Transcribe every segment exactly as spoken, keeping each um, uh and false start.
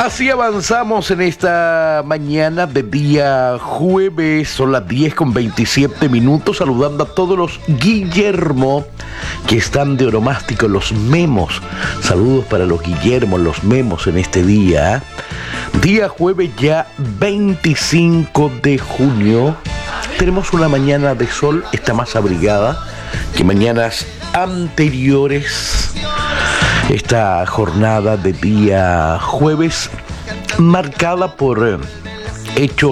Así avanzamos en esta mañana de día jueves, son las diez con veintisiete minutos, saludando a todos los Guillermo que están de onomástico, los memos. Saludos para los Guillermo, los memos en este día. Día jueves ya veinticinco de junio. Tenemos una mañana de sol, está más abrigada que mañanas anteriores. Esta jornada de día jueves marcada por eh, hechos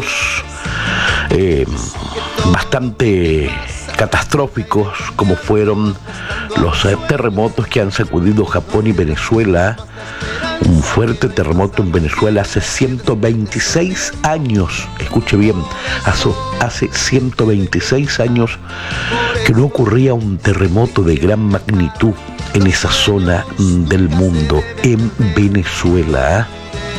eh, bastante catastróficos, como fueron los eh, terremotos que han sacudido Japón y Venezuela. Un fuerte terremoto en Venezuela hace ciento veintiséis años, escuche bien, hace, hace ciento veintiséis años que no ocurría un terremoto de gran magnitud en esa zona del mundo, en Venezuela.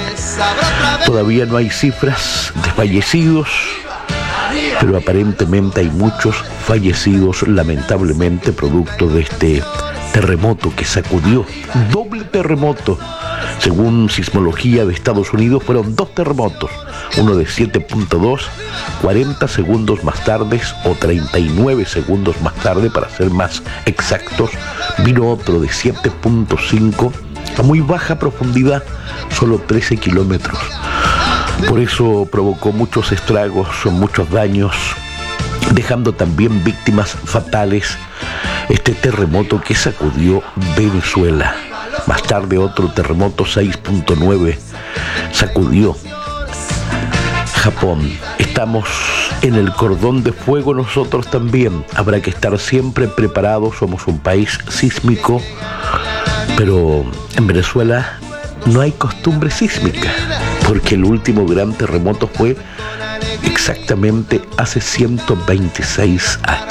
Todavía no hay cifras de fallecidos, pero aparentemente hay muchos fallecidos, lamentablemente, producto de este terremoto que sacudió. Doble terremoto. Según Sismología de Estados Unidos, fueron dos terremotos, uno de siete punto dos, cuarenta segundos más tarde, o treinta y nueve segundos más tarde, para ser más exactos, vino otro de siete punto cinco, a muy baja profundidad, solo trece kilómetros. Por eso provocó muchos estragos, muchos daños, dejando también víctimas fatales este terremoto que sacudió Venezuela. Más tarde otro terremoto seis punto nueve sacudió Japón. Estamos en el cordón de fuego nosotros también. Habrá que estar siempre preparados. Somos un país sísmico, pero en Venezuela no hay costumbre sísmica, porque el último gran terremoto fue exactamente hace ciento veintiséis años.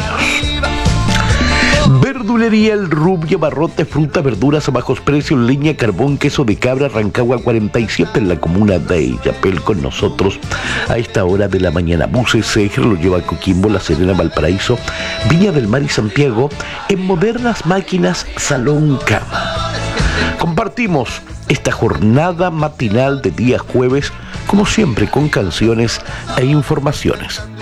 Verdulería El Rubio, barrote, fruta, verduras a bajos precios, leña, carbón, queso de cabra, Rancagua cuarenta y siete, en la comuna de Illapel, con nosotros a esta hora de la mañana. Buses Eje lo lleva a Coquimbo, La Serena, Valparaíso, Viña del Mar y Santiago, en modernas máquinas Salón Cama. Compartimos esta jornada matinal de día jueves, como siempre, con canciones e informaciones.